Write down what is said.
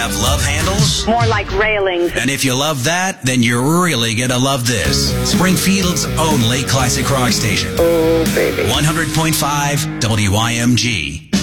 have love handles? More like railings. And if you love that, then you're really gonna love this. Springfield's only classic rock station. Oh, baby. 100.5 WIMG.